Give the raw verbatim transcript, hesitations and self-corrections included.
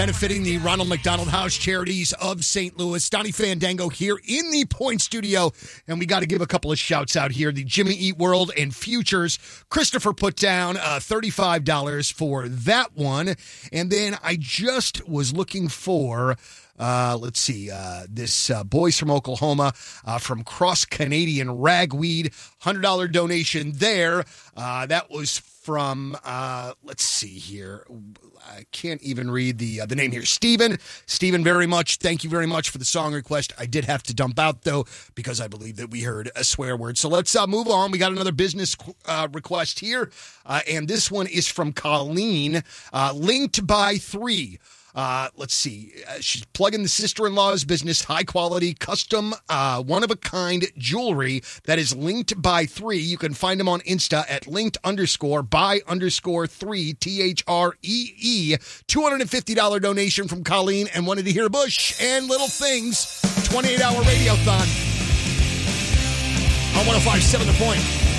Benefiting the Ronald McDonald House Charities of Saint Louis. Donnie Fandango here in the Point Studio. And we got to give a couple of shouts out here. The Jimmy Eat World and Futures. Christopher put down uh, thirty-five dollars for that one. And then I just was looking for... Uh, let's see, uh, this uh, Boys from Oklahoma uh, from Cross Canadian Ragweed, one hundred dollars donation there. Uh, that was from, uh, let's see here. I can't even read the uh, the name here. Stephen. Stephen, very much. Thank you very much for the song request. I did have to dump out, though, because I believe that we heard a swear word. So let's uh, move on. We got another business uh, request here, uh, and this one is from Colleen, uh, linked by three. Uh, let's see. Uh, she's plugging the sister-in-law's business, high-quality, custom, uh, one-of-a-kind jewelry that is linked by three. You can find them on Insta at linked underscore by underscore three, T H R E E. two hundred fifty dollars donation from Colleen and wanted to hear Bush and Little Things. twenty-eight hour radiothon on one oh five point seven The Point.